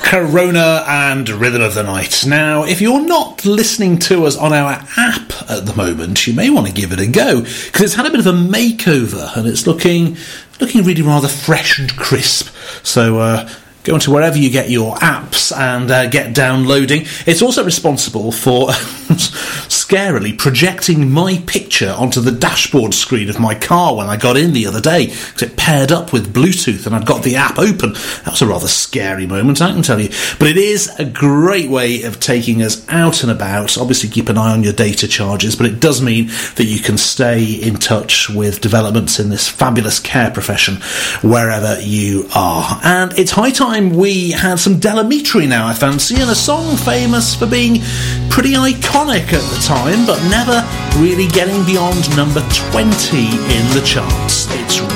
Corona and Rhythm of the Night. Now, if you're not listening to us on our app at the moment, you may want to give it a go, because it's had a bit of a makeover and it's looking really rather fresh and crisp. So go into wherever you get your apps and get downloading. It's also responsible for scarily projecting my picture onto the dashboard screen of my car when I got in the other day, because it paired up with Bluetooth and I'd got the app open. That was a rather scary moment, I can tell you. But it is a great way of taking us out and about. Obviously keep an eye on your data charges, but it does mean that you can stay in touch with developments in this fabulous care profession wherever you are. And it's high time we had some Del Amitri now, I fancy, and a song famous for being pretty iconic at the time, but never really getting beyond number 20 in the charts. It's